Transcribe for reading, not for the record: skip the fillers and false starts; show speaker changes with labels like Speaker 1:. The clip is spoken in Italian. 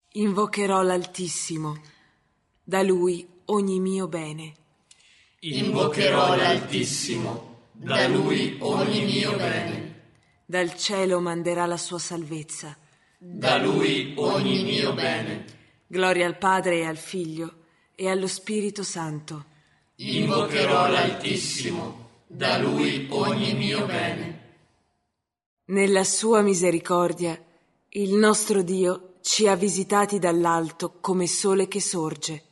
Speaker 1: Invocherò l'Altissimo, da Lui ogni mio bene.
Speaker 2: Invocherò l'Altissimo, da Lui ogni mio bene.
Speaker 1: Dal cielo manderà la sua salvezza.
Speaker 2: Da Lui ogni mio bene.
Speaker 1: Gloria al Padre e al Figlio e allo Spirito Santo.
Speaker 2: Invocherò l'Altissimo, da Lui ogni mio bene.
Speaker 1: Nella sua misericordia, il nostro Dio ci ha visitati dall'alto come sole che sorge.